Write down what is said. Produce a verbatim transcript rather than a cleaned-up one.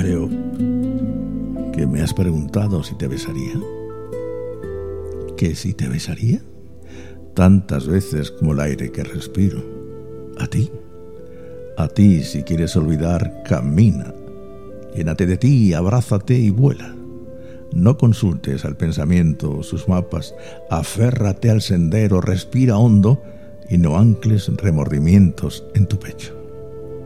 Creo que me has preguntado si te besaría. ¿Que si te besaría? Tantas veces como el aire que respiro. A ti. A ti, si quieres olvidar, camina. Llénate de ti, abrázate y vuela. No consultes al pensamiento sus mapas. Aférrate al sendero, respira hondo y no ancles remordimientos en tu pecho.